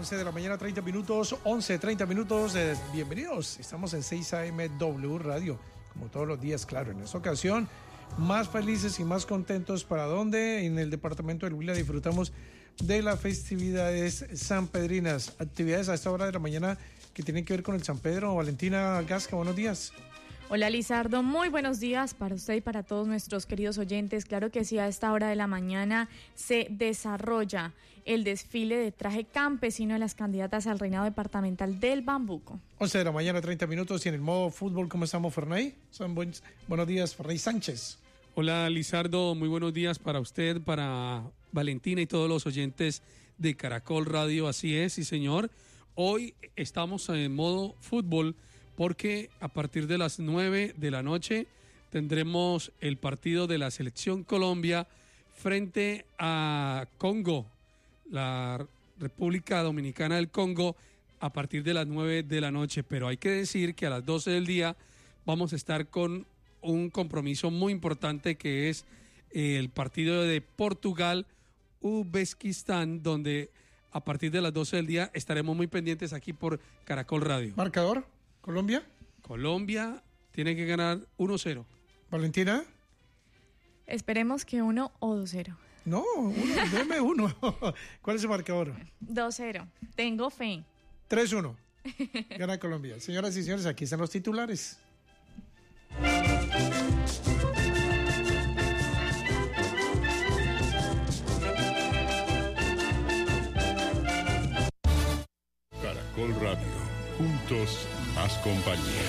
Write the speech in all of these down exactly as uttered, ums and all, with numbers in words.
once de la mañana, treinta minutos, once, treinta minutos. Eh, bienvenidos, estamos en seis A M W Radio, como todos los días, claro. En esta ocasión, más felices y más contentos. ¿Para dónde? En el departamento del Huila disfrutamos de las festividades sanpedrinas. Actividades a esta hora de la mañana que tienen que ver con el San Pedro. Valentina Gasca, buenos días. Hola Lizardo, muy buenos días para usted y para todos nuestros queridos oyentes. Claro que sí, a esta hora de la mañana se desarrolla el desfile de traje campesino de las candidatas al reinado departamental del Bambuco. once de la mañana, treinta minutos, y en el modo fútbol, ¿cómo estamos, Fernay? Son buenos, buenos días, Fernay Sánchez. Hola Lizardo, muy buenos días para usted, para Valentina y todos los oyentes de Caracol Radio. Así es, sí señor. Hoy estamos en modo fútbol, porque a partir de las nueve de la noche tendremos el partido de la Selección Colombia frente a Congo, la República Dominicana del Congo, a partir de las nueve de la noche. Pero hay que decir que a las doce del día vamos a estar con un compromiso muy importante, que es el partido de Portugal-Uzbekistán, donde a partir de las doce del día estaremos muy pendientes aquí por Caracol Radio. ¿Marcador? ¿Colombia? Colombia tiene que ganar uno cero. ¿Valentina? Esperemos que uno o dos cero. No, uno, deme uno. ¿Cuál es el marcador? dos cero. Tengo fe. tres uno. Gana Colombia. Señoras y señores, aquí están los titulares. Caracol Radio. Juntos, más compañía.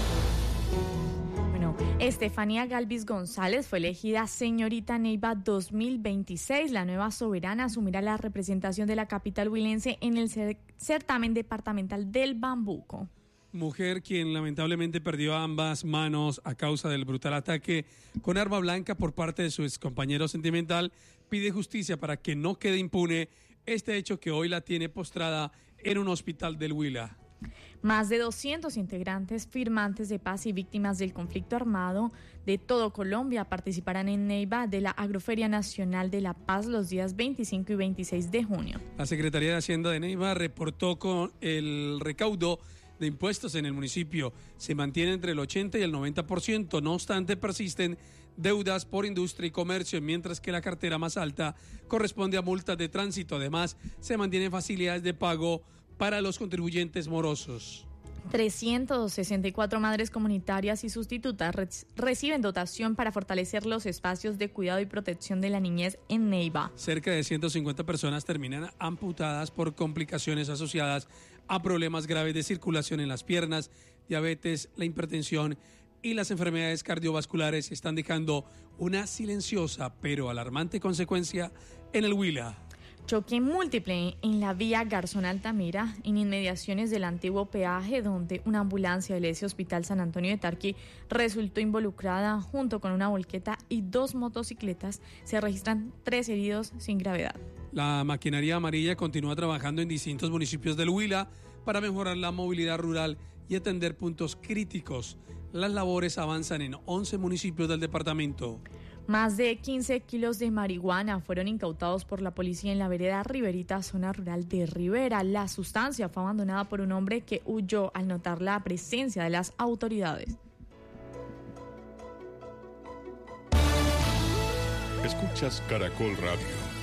Bueno, Estefanía Galvis González fue elegida señorita Neiva dos mil veintiséis. La nueva soberana asumirá la representación de la capital huilense en el certamen departamental del Bambuco. Mujer quien lamentablemente perdió ambas manos a causa del brutal ataque con arma blanca por parte de su excompañero sentimental, pide justicia para que no quede impune este hecho que hoy la tiene postrada en un hospital del Huila. Más de doscientos integrantes, firmantes de paz y víctimas del conflicto armado de todo Colombia participarán en Neiva de la Agroferia Nacional de la Paz los días veinticinco y veintiséis de junio. La Secretaría de Hacienda de Neiva reportó con el recaudo de impuestos en el municipio se mantiene entre el ochenta y el noventa por ciento, no obstante persisten deudas por industria y comercio, mientras que la cartera más alta corresponde a multas de tránsito. Además, se mantienen facilidades de pago para los contribuyentes morosos. trescientas sesenta y cuatro madres comunitarias y sustitutas re- reciben dotación para fortalecer los espacios de cuidado y protección de la niñez en Neiva. Cerca de ciento cincuenta personas terminan amputadas por complicaciones asociadas a problemas graves de circulación en las piernas, diabetes, la hipertensión y las enfermedades cardiovasculares. Están dejando una silenciosa pero alarmante consecuencia en el Huila. Choque múltiple en la vía Garzón-Altamira, en inmediaciones del antiguo peaje, donde una ambulancia del ese Hospital San Antonio de Tarqui resultó involucrada junto con una volqueta y dos motocicletas. Se registran tres heridos sin gravedad. La maquinaria amarilla continúa trabajando en distintos municipios del Huila para mejorar la movilidad rural y atender puntos críticos. Las labores avanzan en once municipios del departamento. Más de quince kilos de marihuana fueron incautados por la policía en la vereda Riverita, zona rural de Rivera. La sustancia fue abandonada por un hombre que huyó al notar la presencia de las autoridades. Escuchas Caracol Radio.